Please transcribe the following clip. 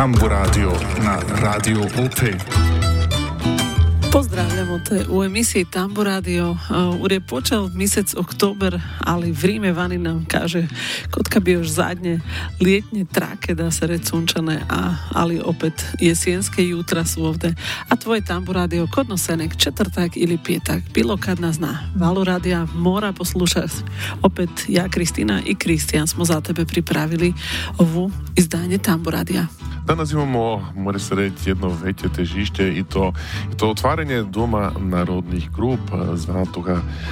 Tambo Radio na Radio OP. Pozdravljamo te u emisiji Tambo Radio. Ur je počeo mjesec oktober, ali vrijeme vani nam kaže kotka bi još zadnje ljetnje trake da se reći sunčane, ali opet jesjenske jutra su ovdje. A tvoj Tambo Radio kod nosenek četvrtak ili petak, bilo kad nas zna. Valu radija mora poslušati. Opet ja, Kristina i Kristijan smo za tebe pripravili ovu izdanje Tambo Radija. Danas imamo, mora se reći, jedno veće težište i to otvaranje Doma narodnih grup, zvanatoga